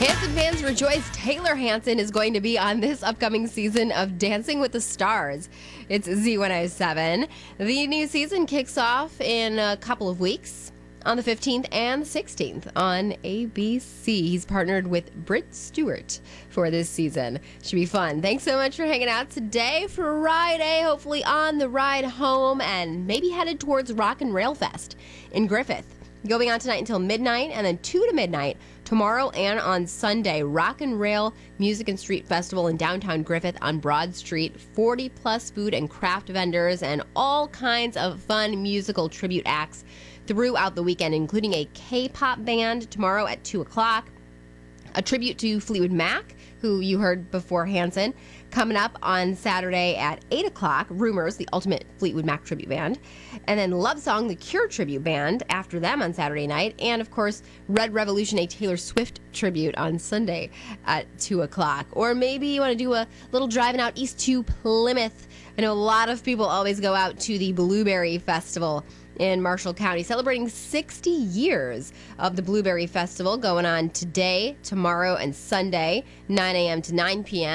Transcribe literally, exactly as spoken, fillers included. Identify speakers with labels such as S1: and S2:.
S1: Hanson fans rejoice. Taylor Hanson is going to be on this upcoming season of Dancing with the Stars. It's Z one oh seven. The new season kicks off in a couple of weeks on the fifteenth and the sixteenth on A B C. He's partnered with Britt Stewart for this season. Should be fun. Thanks so much for hanging out today. Friday, hopefully on the ride home and maybe headed towards Rock and Rail Fest in Griffith. Going on tonight until midnight and then two to midnight tomorrow and on Sunday. Rock and Rail Music and Street Festival in downtown Griffith on Broad Street. forty plus food and craft vendors and all kinds of fun musical tribute acts throughout the weekend, including a K-pop band tomorrow at two o'clock. A tribute to Fleetwood Mac, who you heard before Hanson, coming up on Saturday at eight o'clock. Rumors, the ultimate Fleetwood Mac tribute band. And then Love Song, the Cure tribute band, after them on Saturday night. And, of course, Red Revolution, a Taylor Swift tribute on Sunday at two o'clock. Or maybe you want to do a little driving out east to Plymouth. I know a lot of people always go out to the Blueberry Festival in Marshall County, celebrating sixty years of the Blueberry Festival, going on today, tomorrow, and Sunday, nine a.m. to nine p.m.